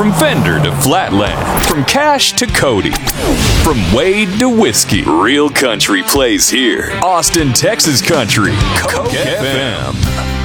From Fender to Flatland, from Cash to Cody, from Wade to Whiskey, real country plays here. Austin, Texas country, Coke FM.